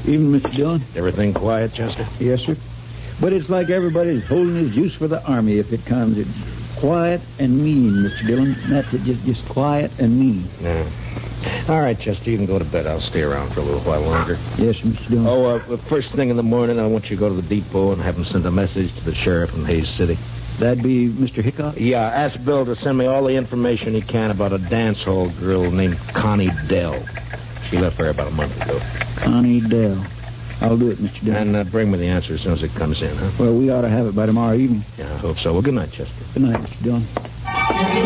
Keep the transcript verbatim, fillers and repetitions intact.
Evening, Mister Dillon. Everything quiet, Chester? Yes, sir. But it's like everybody's holding his juice for the Army if it comes. It's quiet and mean, Mister Dillon. That's it, just, just quiet and mean. Yeah. All right, Chester, you can go to bed. I'll stay around for a little while longer. Yes, Mister Dillon. Oh, uh, the first thing in the morning, I want you to go to the depot and have him send a message to the sheriff in Hayes City. That'd be Mister Hickok? Yeah, ask Bill to send me all the information he can about a dance hall girl named Connie Dell. She left there about a month ago. Connie Dell. I'll do it, Mister Dillon. And uh, bring me the answer as soon as it comes in, huh? Well, we ought to have it by tomorrow evening. Yeah, I hope so. Well, good night, Chester. Good night, Mister Dillon.